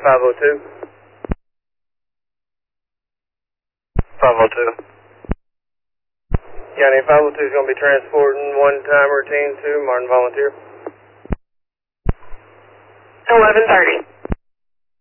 502. 502. County 502 is going to be transporting one-timer team to Martin Volunteer. 11:30.